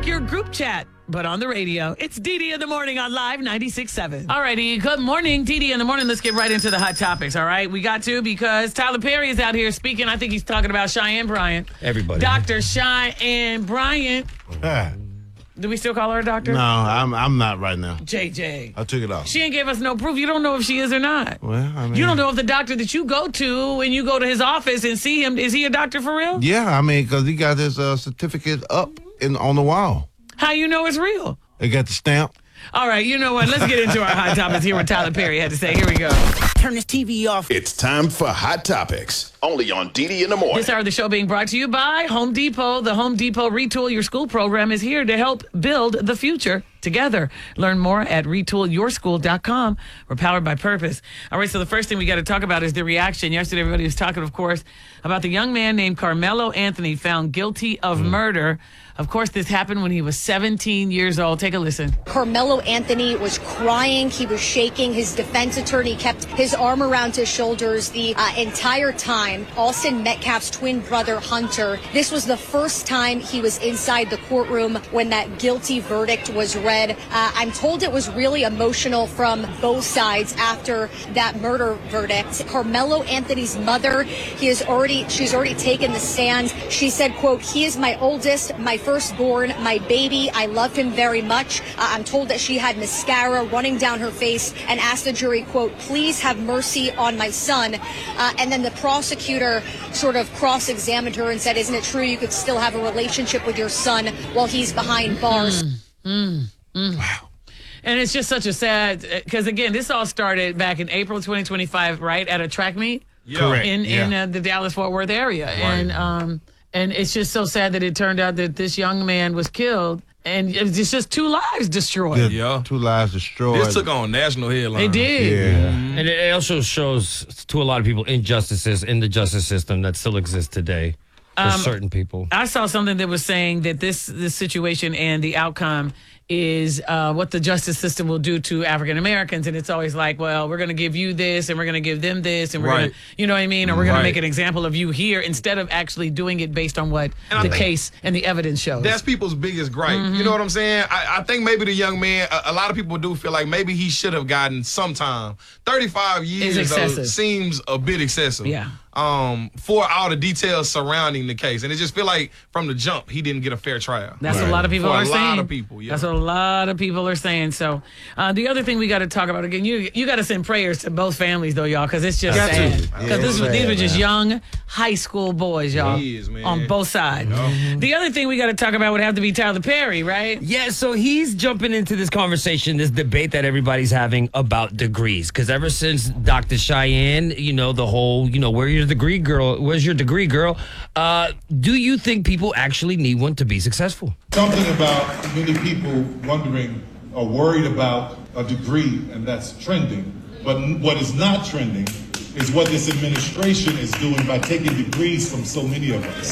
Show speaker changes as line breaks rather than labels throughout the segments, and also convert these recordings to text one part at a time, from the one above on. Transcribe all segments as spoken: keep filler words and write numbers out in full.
like your group chat, but on the radio. It's Dee Dee in the morning on Live ninety-six point seven. All righty, good morning, Dee Dee in the morning. Let's get right into the hot topics, all right? We got to because Tyler Perry is out here speaking. I think he's talking about Cheyenne Bryant.
Everybody.
Doctor Cheyenne Bryant.
Ah.
Do we still call her a doctor?
No, I'm I'm not right now.
J J.
I took it off.
She ain't gave us no proof. You don't know if she is or not.
Well, I mean,
You don't know if the doctor that you go to when you go to his office and see him, is he a doctor for real?
Yeah, I mean, because he got his uh, certificate up in on the wall.
How you know it's real?
They got the stamp.
All right, you know what? Let's get into our hot topics. Hear what Tyler Perry had to say. Here we go.
Turn this T V off.
It's time for Hot Topics, only on Dee Dee in the morning.
This hour of the show being brought to you by Home Depot. The Home Depot Retool Your School program is here to help build the future together. Learn more at retool your school dot com. We're powered by purpose. All right, so the first thing we got to talk about is the reaction. Yesterday, everybody was talking, of course, about the young man named Carmelo Anthony found guilty of mm. murder. Of course, this happened when he was seventeen years old. Take a listen.
Carmelo Anthony was crying. He was shaking. His defense attorney kept his arm around his shoulders the uh, entire time. Austin Metcalf's twin brother, Hunter. This was the first time he was inside the courtroom when that guilty verdict was read. Uh, I'm told it was really emotional from both sides after that murder verdict. Carmelo Anthony's mother, he is already, she's already taken the stand. She said, quote, "He is my oldest, my firstborn, my baby. I love him very much." Uh, I'm told that she had mascara running down her face and asked the jury, quote, "Please have mercy on my son." Uh, and then the prosecutor sort of cross-examined her and said, "Isn't it true you could still have a relationship with your son while he's behind bars?"
Mm, mm, mm. Wow. And it's just such a sad, because again, this all started back in April twenty twenty-five, right, at a track meet?
Yeah. Correct.
In,
yeah.
in uh, the Dallas-Fort Worth area.
Right.
And, um, and it's just so sad that it turned out that this young man was killed. And it's just two lives destroyed.
Yeah, two lives destroyed.
This took on national headlines.
It did.
Yeah.
Mm-hmm. And it also shows to a lot of people injustices in the justice system that still exist today for
Um,
certain people.
I saw something that was saying that this this situation and the outcome is uh, what the justice system will do to African Americans. And it's always like, well, we're going to give you this and we're going to give them this and we're
Right.
going to, you know what I mean? Or we're going
Right.
to make an example of you here instead of actually doing it based on what
And I
the
think
case and the evidence shows.
That's people's biggest gripe.
Mm-hmm.
You know what I'm saying? I, I think maybe the young man, a, a lot of people do feel like maybe he should have gotten some time. thirty-five years
It's
though,
excessive.
seems a bit excessive.
Yeah.
Um, for all the details surrounding the case. And it just feel like from the jump, he didn't get a fair trial.
That's what a lot of people
For
are
a
saying.
lot of people, yeah.
That's what a lot of people are saying. So uh, the other thing we got to talk about, again, you you got to send prayers to both families, though, y'all, because it's just
Got to.
sad.
Yeah,
Because
it's
these
sad,
were just
man.
young high school boys, y'all,
It is, man.
on both sides. The other thing we got to talk about would have to be Tyler Perry, right?
Yeah, so he's jumping into this conversation, this debate that everybody's having about degrees. Because ever since Doctor Cheyenne, you know, the whole, you know, where's your degree, girl? Where's your degree, girl? Uh, do you think people actually need one to be successful?
Something about many people wondering or worried about a degree, and that's trending. But what is not trending is what this administration is doing by taking degrees from so many of us.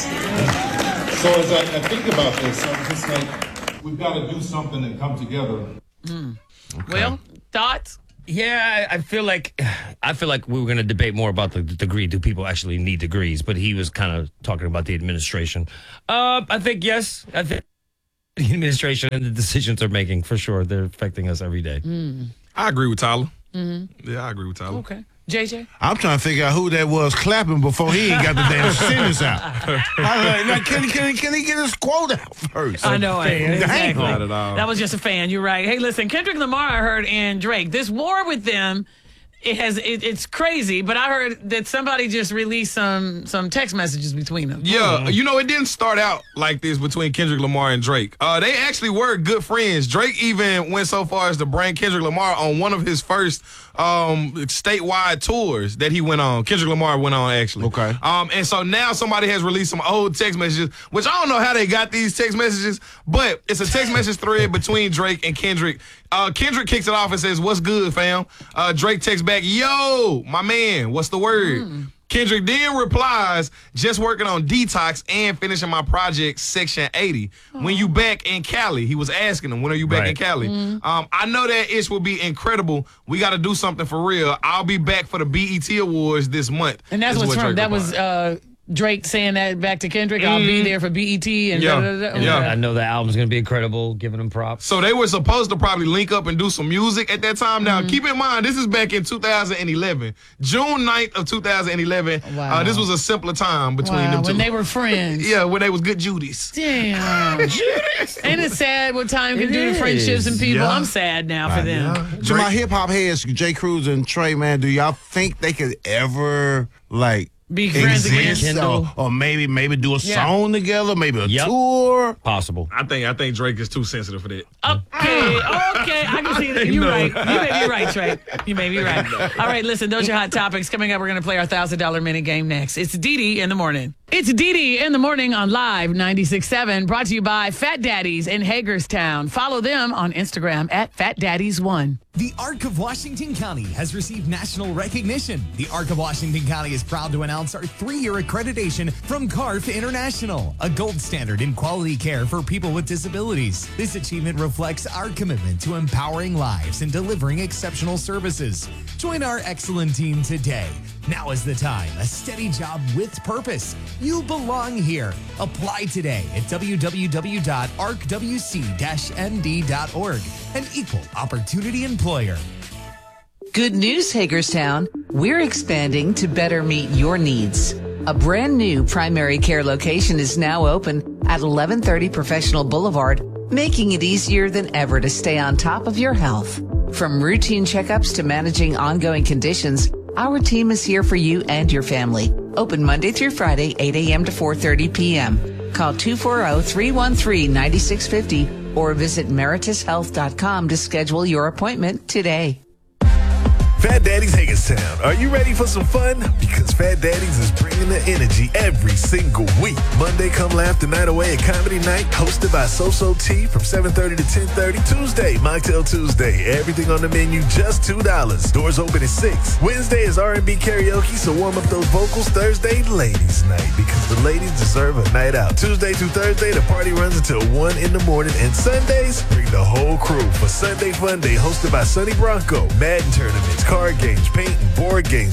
So as I, I think about this, I'm just like, we've got to do something and come together.
Mm. Well, thoughts?
Yeah, I I feel like I feel like we were going to debate more about the, the degree. Do people actually need degrees? But he was kind of talking about the administration. Uh, I think yes. I think the administration and the decisions they're making for sure. They're affecting us every day.
Mm.
I agree with Tyler.
Mm-hmm.
Yeah, I agree with Tyler.
Okay. J J?
I'm trying to figure out who that was clapping before he ain't got the damn sentence out. I was like, now, can, he- can, he- can he get his quote out first?
I know.
Damn,
Exactly.
Not at all.
That was just a fan. You're right. Hey, listen, Kendrick Lamar, I heard, and Drake, this war with them, it has it, it's crazy. But I heard that somebody just released some some text messages between them.
Yeah, you know, it didn't start out like this between Kendrick Lamar and Drake. Uh, they actually were good friends. Drake even went so far as to bring Kendrick Lamar on one of his first um, statewide tours that he went on. Kendrick Lamar went on, actually.
Okay.
Um, and so now somebody has released some old text messages, which I don't know how they got these text messages, but it's a text message thread between Drake and Kendrick. Uh, Kendrick kicks it off and says, "What's good, fam?" Uh, Drake texts back, "Yo, my man, what's the word?" Mm. Kendrick then replies, "Just working on Detox and finishing my project, Section eighty. Aww. When you back in Cali?" He was asking him, when are you back
Right.
in Cali?
Mm-hmm.
Um, I know that ish will be incredible. We got to do something for real. I'll be back for the B E T Awards this month.
And that's
is
what's
what
from.
Drake
That was
replied.
uh, Drake saying that back to Kendrick, I'll be there for B E T and
Yeah.
da, da, da.
Yeah.
I know the album's going to be incredible, giving them props.
So they were supposed to probably link up and do some music at that time. Now,
Mm-hmm.
keep in mind, this is back in two thousand eleven. June ninth of two thousand eleven.
Wow.
Uh, this was a simpler time between
Wow,
them two.
when they were friends.
Yeah, when they was good Judies.
Damn. Ain't it sad what time can
It
do to friendships
is.
and people?
Yeah.
I'm sad now for them.
To my hip hop heads, J. Cruz and Trey, man, do y'all think they could ever like
Be friends again.
exist or, or maybe maybe do a
Yeah.
song together, maybe a
Yep.
tour?
Possible.
I think I think Drake is too sensitive for that.
Okay, okay, I can see that. You're
No.
right. You may be right, Trey. You may be right. All right, listen, those are hot topics. Coming up, we're going to play our one thousand dollar minute game next. It's Dee Dee in the morning. It's Dee Dee in the morning on Live ninety-six point seven, brought to you by Fat Daddies in Hagerstown. Follow them on Instagram at Fat Daddies one.
The Arc of Washington County has received national recognition. The Arc of Washington County is proud to announce our three-year accreditation from C A R F International, a gold standard in quality care for people with disabilities. This achievement reflects our commitment to empowering lives and delivering exceptional services. Join our excellent team today. Now is the time. A steady job with purpose. You belong here. Apply today at w w w dot arc w c dash n d dot org. An equal opportunity employer.
Good news, Hagerstown. We're expanding to better meet your needs. A brand new primary care location is now open at eleven thirty Professional Boulevard, making it easier than ever to stay on top of your health. From routine checkups to managing ongoing conditions, our team is here for you and your family. Open Monday through Friday, eight a.m. to four thirty p.m. Call two four zero, three one three, nine six five zero or visit meritus health dot com to schedule your appointment today.
Fat Daddy's Hagerstown. Are you ready for some fun? Because Fat Daddy's is bringing the energy every single week. Monday, come laugh the night away at Comedy Night, hosted by So-So T from seven thirty to ten thirty. Tuesday, Mocktail Tuesday. Everything on the menu, just two dollars. Doors open at six. Wednesday is R and B karaoke, so warm up those vocals. Thursday, Ladies Night, because the ladies deserve a night out. Tuesday through Thursday, the party runs until one in the morning. And Sundays, bring the whole crew for Sunday Fun Day, hosted by Sonny Bronco. Madden tournaments, card games, paint and board games,